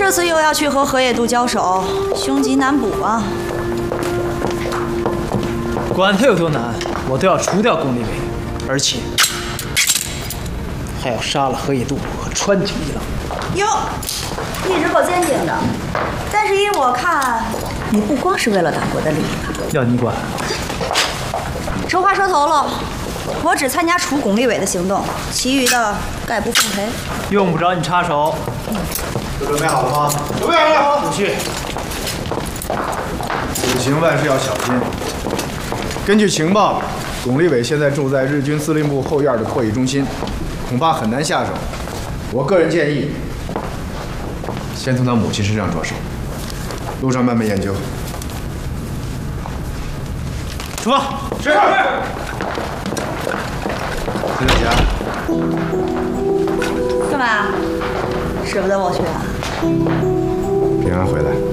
这次又要去和河野渡交手，凶吉难卜啊！ 管他有多难，我都要除掉宫立伟，而且还要杀了河野渡和川井一郎。 哟，一直够坚定的，但是依我看，你不光是为了党国的利益吧？ 要你管？ 丑话说头了，我只参加除巩立伟的行动，其余的概不奉陪。 用不着你插手。 都准备好了吗？准备好了。 不去。 此行万事要小心。根据情报，巩立伟现在住在日军司令部后院的会议中心，恐怕很难下手。我个人建议，先从他母亲身上着手，路上慢慢研究。 出发。 是。陈小霞， 干嘛？舍不得我去啊？ 平安回来。